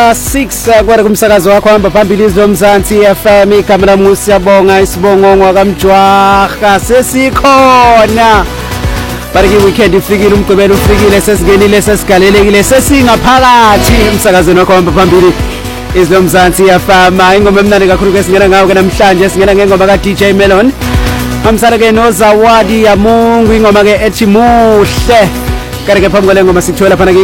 6 kwara kumsakazo wakho hamba phambili izomzansi FM igama lami siyabonga isibongo kamjwaha sesikhona bariki weekend ifikile umgqibelo ufikile sesingenile sesigalelekile sesingaphakathi umsakazweni wakho hamba phambili izomzansi FM ingoma emnandi kakhulu ke singena ngawo ke namhlanje singena ngengoma ka DJ Melon amsana ke noZawadi ya Mungu ingoma ke ethi muhle kanti ke phambi kwale ngoma sithola phana